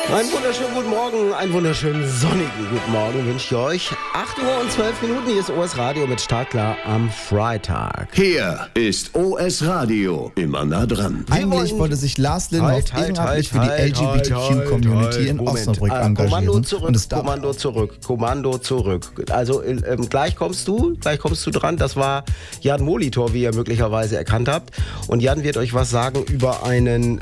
Einen wunderschönen guten Morgen, einen wunderschönen sonnigen guten Morgen wünsche ich euch. 8 Uhr und 12 Minuten, hier ist OS Radio mit Startklar am Freitag. Hier ist OS Radio, immer nah dran. Eigentlich wollte sich Lars Lindhoff ehrenamtlich für die LGBTQ-Community in Osnabrück engagieren. Kommando zurück. Also gleich kommst du dran. Das war Jan Molitor, wie ihr möglicherweise erkannt habt. Und Jan wird euch was sagen über einen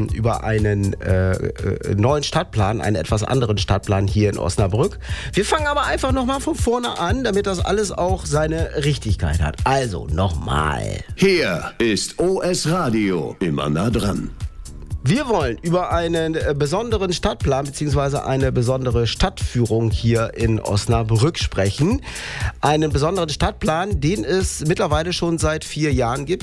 neuen Stadtplan, einen etwas anderen Stadtplan hier in Osnabrück. Wir fangen aber einfach nochmal von vorne an, damit das alles auch seine Richtigkeit hat. Also nochmal. Hier ist OS Radio, immer nah dran. Wir wollen über einen besonderen Stadtplan bzw. eine besondere Stadtführung hier in Osnabrück sprechen. Einen besonderen Stadtplan, den es mittlerweile schon seit 4 Jahren gibt.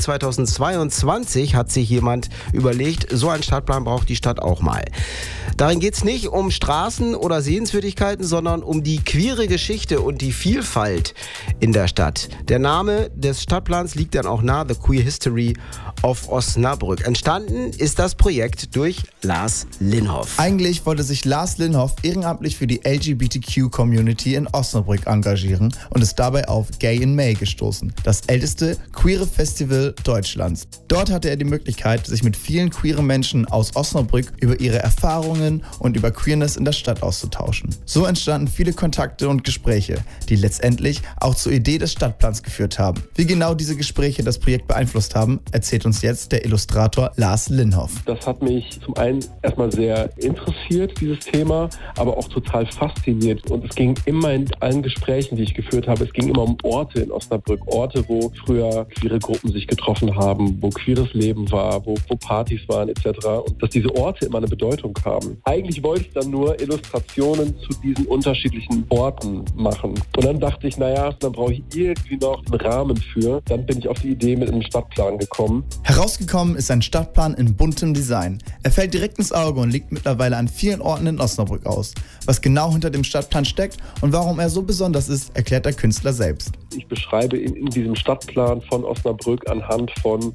2022 hat sich jemand überlegt, so einen Stadtplan braucht die Stadt auch mal. Darin geht es nicht um Straßen oder Sehenswürdigkeiten, sondern um die queere Geschichte und die Vielfalt in der Stadt. Der Name des Stadtplans liegt dann auch nahe, The Queer History of Osnabrück. Entstanden ist das Projekt durch Lars Lindhoff. Eigentlich wollte sich Lars Lindhoff ehrenamtlich für die LGBTQ-Community in Osnabrück engagieren und ist dabei auf Gay in May gestoßen, das älteste queere Festival Deutschlands. Dort hatte er die Möglichkeit, sich mit vielen queeren Menschen aus Osnabrück über ihre Erfahrungen und über Queerness in der Stadt auszutauschen. So entstanden viele Kontakte und Gespräche, die letztendlich auch zur Idee des Stadtplans geführt haben. Wie genau diese Gespräche das Projekt beeinflusst haben, erzählt uns jetzt der Illustrator Lars Lindhoff. Das hat mich zum einen erstmal sehr interessiert, dieses Thema, aber auch total fasziniert. Und es ging immer in allen Gesprächen, die ich geführt habe, es ging immer um Orte in Osnabrück. Orte, wo früher queere Gruppen sich getroffen haben, wo queeres Leben war, wo Partys waren etc. Und dass diese Orte immer eine Bedeutung haben. Eigentlich wollte ich dann nur Illustrationen zu diesen unterschiedlichen Orten machen. Und dann dachte ich, dann brauche ich irgendwie noch einen Rahmen für. Dann bin ich auf die Idee mit einem Stadtplan gekommen. Herausgekommen ist ein Stadtplan in buntem Design. Er fällt direkt ins Auge und liegt mittlerweile an vielen Orten in Osnabrück aus. Was genau hinter dem Stadtplan steckt und warum er so besonders ist, erklärt der Künstler selbst. Ich beschreibe in diesem Stadtplan von Osnabrück anhand von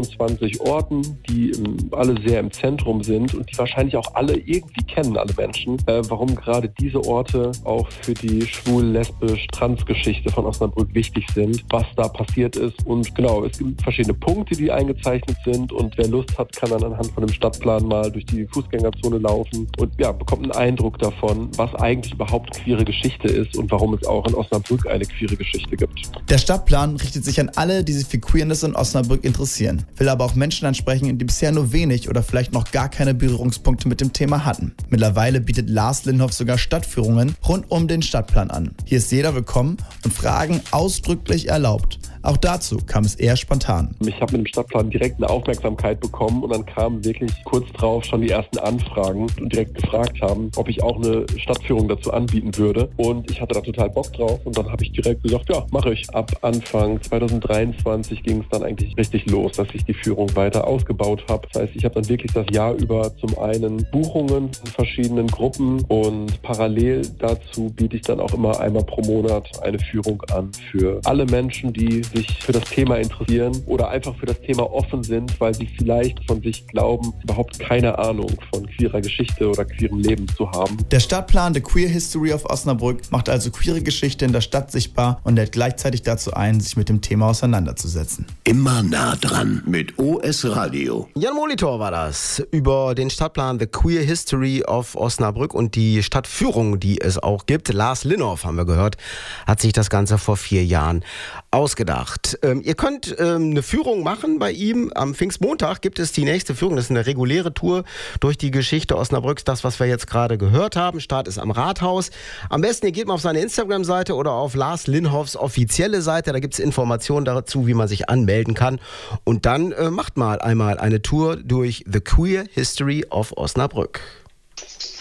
25 Orten, die alle sehr im Zentrum sind und die wahrscheinlich auch alle irgendwie kennen, alle Menschen, warum gerade diese Orte auch für die schwul-lesbisch-trans-Geschichte von Osnabrück wichtig sind, was da passiert ist. Und genau, es gibt verschiedene Punkte, die eingezeichnet sind und wer Lust hat, kann dann anhand von dem Stadtplan mal durch die Fußgängerzone laufen und bekommt einen Eindruck davon, was eigentlich überhaupt queere Geschichte ist und warum es auch in Osnabrück eine queere Geschichte gibt. Der Stadtplan richtet sich an alle, die sich für Queerness in Osnabrück interessieren, will aber auch Menschen ansprechen, die bisher nur wenig oder vielleicht noch gar keine Berührungspunkte mit dem Thema hatten. Mittlerweile bietet Lars Lindhoff sogar Stadtführungen rund um den Stadtplan an. Hier ist jeder willkommen und Fragen ausdrücklich erlaubt. Auch dazu kam es eher spontan. Ich habe mit dem Stadtplan direkt eine Aufmerksamkeit bekommen und dann kamen wirklich kurz drauf schon die ersten Anfragen und direkt gefragt haben, ob ich auch eine Stadtführung dazu anbieten würde. Und ich hatte da total Bock drauf und dann habe ich direkt gesagt, ja, mache ich. Ab Anfang 2023 ging es dann eigentlich richtig los, dass ich die Führung weiter ausgebaut habe. Das heißt, ich habe dann wirklich das Jahr über zum einen Buchungen in verschiedenen Gruppen und parallel dazu biete ich dann auch immer einmal pro Monat eine Führung an für alle Menschen, die sich für das Thema interessieren oder einfach für das Thema offen sind, weil sie vielleicht von sich glauben, überhaupt keine Ahnung von queerer Geschichte oder queerem Leben zu haben. Der Stadtplan The Queer History of Osnabrück macht also queere Geschichte in der Stadt sichtbar und lädt gleichzeitig dazu ein, sich mit dem Thema auseinanderzusetzen. Immer nah dran mit OS Radio. Jan Molitor war das über den Stadtplan The Queer History of Osnabrück und die Stadtführung, die es auch gibt. Lars Lindhoff, haben wir gehört, hat sich das Ganze vor 4 Jahren ausgedacht. Ihr könnt eine Führung machen bei ihm. Am Pfingstmontag gibt es die nächste Führung. Das ist eine reguläre Tour durch die Geschichte Osnabrücks. Das, was wir jetzt gerade gehört haben. Start ist am Rathaus. Am besten, ihr geht mal auf seine Instagram-Seite oder auf Lars Lindhoffs offizielle Seite. Da gibt es Informationen dazu, wie man sich anmelden kann. Und dann macht mal einmal eine Tour durch The Queer History of Osnabrück.